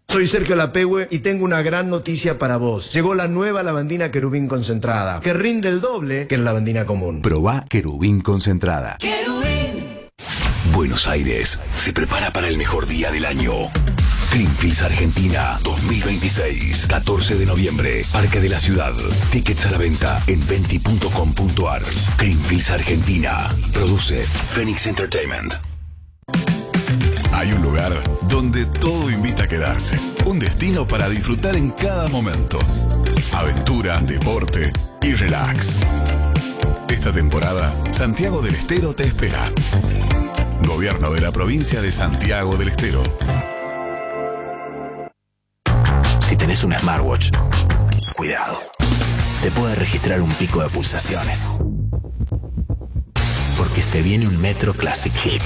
Soy Sergio Lapehue y tengo una gran noticia para vos. Llegó la nueva lavandina Querubín concentrada, que rinde el doble que la lavandina común. Probá Querubín concentrada. ¡Querubín! Buenos Aires se prepara para el mejor día del año. Greenfields Argentina 2026, 14 de noviembre, Parque de la Ciudad. Tickets a la venta en venti.com.ar. Greenfields Argentina. Produce Phoenix Entertainment. Hay un lugar donde todo invita a quedarse. Un destino para disfrutar en cada momento. Aventura, deporte y relax. Esta temporada, Santiago del Estero te espera. Gobierno de la provincia de Santiago del Estero. Si tenés un smartwatch, cuidado. Te puede registrar un pico de pulsaciones. Porque se viene un Metro Classic Hit.